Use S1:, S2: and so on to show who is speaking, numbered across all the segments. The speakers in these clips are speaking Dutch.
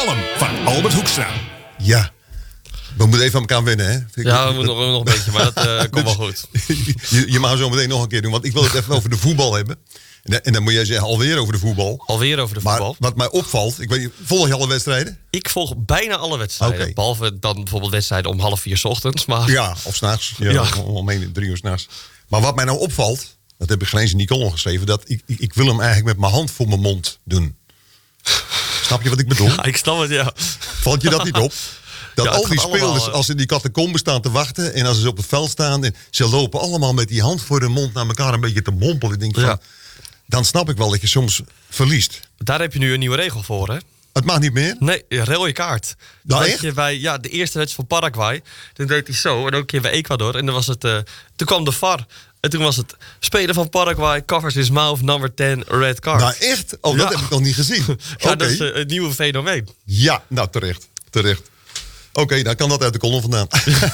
S1: column van Albert Hoekstra.
S2: Ja, we moeten even aan elkaar wennen, hè?
S3: Ja, we moeten nog een beetje, maar dat komt wel goed.
S2: Je mag zo meteen nog een keer doen, want ik wil het even over de voetbal hebben. En dan moet jij zeggen, alweer over de voetbal.
S3: Alweer over de voetbal.
S2: Maar wat mij opvalt, ik weet, volg je alle wedstrijden?
S3: Ik volg bijna alle wedstrijden.
S2: Okay.
S3: Behalve dan bijvoorbeeld wedstrijden om 3:30 's ochtends. Maar...
S2: Ja, of 's nachts. Om 3 uur 's nachts. Maar wat mij nou opvalt, dat heb ik geen eens in die column geschreven, dat ik wil hem eigenlijk met mijn hand voor mijn mond doen. Snap je wat ik bedoel?
S3: Ja, ik snap het, ja.
S2: Valt je dat niet op? Dat
S3: ja,
S2: al die spelers,
S3: allemaal,
S2: als ze in die catacomben staan te wachten en als ze op het veld staan en ze lopen allemaal met die hand voor de mond naar elkaar een beetje te mompelen. Ik denk van, dan snap ik wel dat je soms verliest.
S3: Daar heb je nu een nieuwe regel voor, hè?
S2: Het mag niet meer?
S3: Nee, rode kaart.
S2: Nou,
S3: dat je bij de eerste wedstrijd van Paraguay, toen deed hij zo. En ook een keer bij Ecuador. En dan was het, toen kwam de VAR. En toen was het speler van Paraguay, covers his mouth, number 10, red card.
S2: Nou echt? Oh, dat heb ik nog niet gezien.
S3: Ja, dat is een nieuwe fenomeen.
S2: Ja, nou terecht. Oké, dan kan dat uit de kolom vandaan.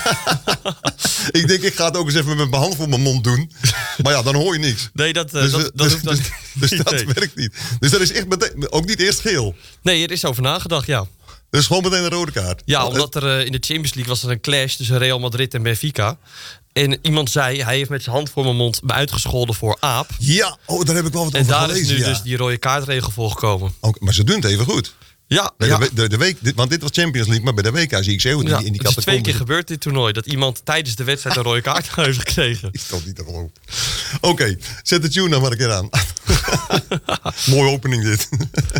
S2: Ik denk, ik ga het ook eens even met mijn hand voor mijn mond doen. Maar ja, dan hoor je niks.
S3: Nee, dat hoeft dan
S2: dus dat werkt niet. Dus dat is echt meteen, ook niet eerst geel.
S3: Nee, er is over nagedacht, ja.
S2: Dus gewoon meteen een rode kaart.
S3: Ja, omdat er in de Champions League was er een clash tussen Real Madrid en Benfica. En iemand zei, hij heeft met zijn hand voor mijn mond me uitgescholden voor aap.
S2: Ja, daar heb ik wel wat over gelezen.
S3: En daar is nu dus die rode kaartregel voor gekomen.
S2: Okay, maar ze doen het even goed.
S3: Ja,
S2: de week, want dit was Champions League, maar bij de WK zie ik zo in die
S3: catacomben. Het is 2 keer gebeurd dit toernooi, dat iemand tijdens de wedstrijd een rode kaart heeft gekregen.
S2: Is toch niet te geloven. Oké, zet de tune dan maar een keer aan. Mooie opening dit.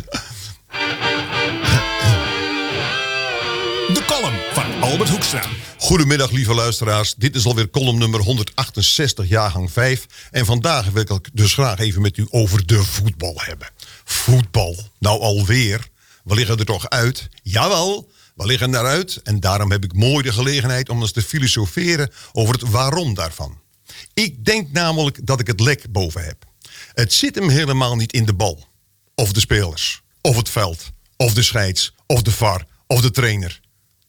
S1: De column van Albert Hoekstra.
S2: Goedemiddag, lieve luisteraars. Dit is alweer column nummer 168, jaargang 5. En vandaag wil ik dus graag even met u over de voetbal hebben. Voetbal, nou alweer. We liggen er toch uit? Jawel, we liggen eruit. En daarom heb ik mooi de gelegenheid om eens te filosoferen over het waarom daarvan. Ik denk namelijk dat ik het lek boven heb. Het zit hem helemaal niet in de bal. Of de spelers. Of het veld. Of de scheids. Of de VAR. Of de trainer.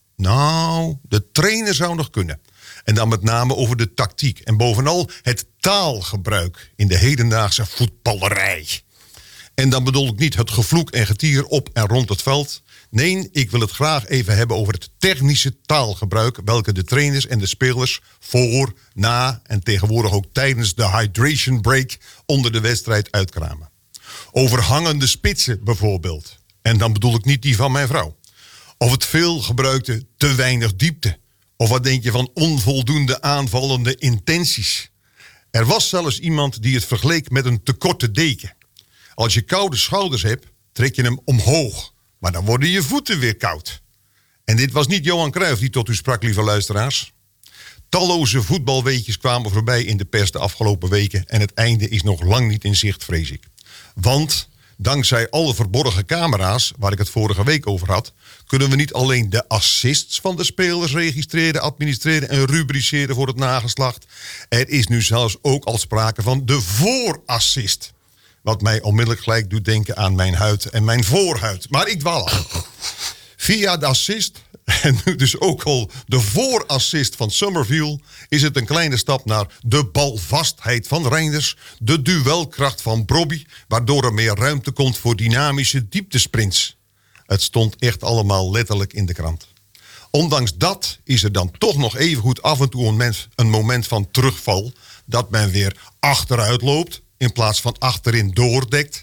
S2: Nou, de trainer zou nog kunnen. En dan met name over de tactiek. En bovenal het taalgebruik in de hedendaagse voetballerij. En dan bedoel ik niet het gevloek en getier op en rond het veld. Nee, ik wil het graag even hebben over het technische taalgebruik, welke de trainers en de spelers voor, na en tegenwoordig ook tijdens de hydration break onder de wedstrijd uitkramen. Over hangende spitsen bijvoorbeeld. En dan bedoel ik niet die van mijn vrouw. Of het veel gebruikte te weinig diepte. Of wat denk je van onvoldoende aanvallende intenties. Er was zelfs iemand die het vergeleek met een te korte deken. Als je koude schouders hebt, trek je hem omhoog. Maar dan worden je voeten weer koud. En dit was niet Johan Cruijff die tot u sprak, lieve luisteraars. Talloze voetbalweetjes kwamen voorbij in de pers de afgelopen weken. En het einde is nog lang niet in zicht, vrees ik. Want dankzij alle verborgen camera's, waar ik het vorige week over had, kunnen we niet alleen de assists van de spelers registreren, administreren en rubriceren voor het nageslacht. Er is nu zelfs ook al sprake van de voorassist. Wat mij onmiddellijk gelijk doet denken aan mijn huid en mijn voorhuid. Maar ik dwaal af. Via de assist, en nu dus ook al de voorassist van Summerville, is het een kleine stap naar de balvastheid van Reinders, de duelkracht van Brobby, waardoor er meer ruimte komt voor dynamische dieptesprints. Het stond echt allemaal letterlijk in de krant. Ondanks dat is er dan toch nog evengoed af en toe een moment van terugval, dat men weer achteruit loopt in plaats van achterin doordekt.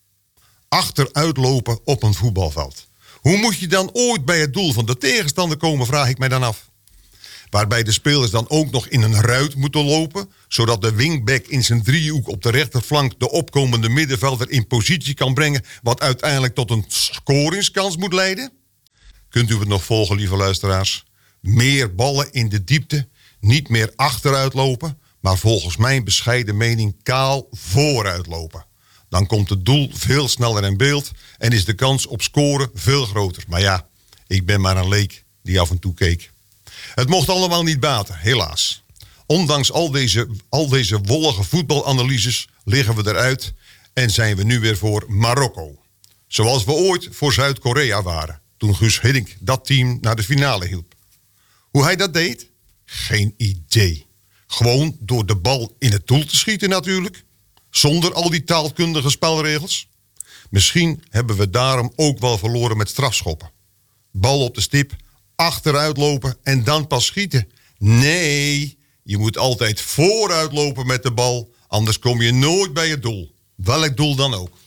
S2: Achteruitlopen op een voetbalveld. Hoe moet je dan ooit bij het doel van de tegenstander komen, vraag ik mij dan af. Waarbij de spelers dan ook nog in een ruit moeten lopen, zodat de wingback in zijn driehoek op de rechterflank de opkomende middenvelder in positie kan brengen, wat uiteindelijk tot een scoringskans moet leiden. Kunt u het nog volgen, lieve luisteraars? Meer ballen in de diepte, niet meer achteruitlopen, maar volgens mijn bescheiden mening kaal vooruitlopen. Dan komt het doel veel sneller in beeld en is de kans op scoren veel groter. Maar ja, ik ben maar een leek die af en toe keek. Het mocht allemaal niet baten, helaas. Ondanks al deze wollige voetbalanalyses liggen we eruit en zijn we nu weer voor Marokko. Zoals we ooit voor Zuid-Korea waren, toen Guus Hiddink dat team naar de finale hielp. Hoe hij dat deed? Geen idee. Gewoon door de bal in het doel te schieten natuurlijk. Zonder al die taalkundige spelregels. Misschien hebben we daarom ook wel verloren met strafschoppen. bal op de stip, achteruit lopen en dan pas schieten. Nee, je moet altijd vooruit lopen met de bal, anders kom je nooit bij het doel. Welk doel dan ook.